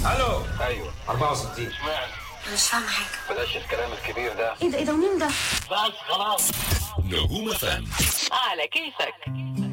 الو. ايوه 64. اشمعنى؟ مش فاهمة حاجة. بلاش الكلام الكبير ده. ايه ده ومين ده؟ بس خلاص. نجوم فم على كيفك.